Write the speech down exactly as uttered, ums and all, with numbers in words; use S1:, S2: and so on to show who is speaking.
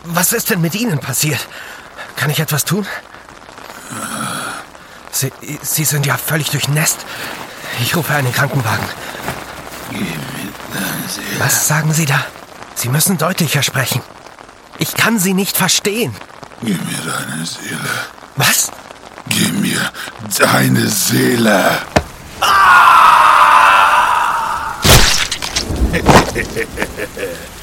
S1: Was ist denn mit Ihnen passiert? Kann ich etwas tun? Sie, Sie sind ja völlig durchnässt. Ich rufe einen Krankenwagen.
S2: Gib mir deine Seele.
S1: Was sagen Sie da? Sie müssen deutlicher sprechen. Ich kann Sie nicht verstehen.
S2: Gib mir deine Seele.
S1: Was?
S2: Gib mir deine Seele.
S1: Ah!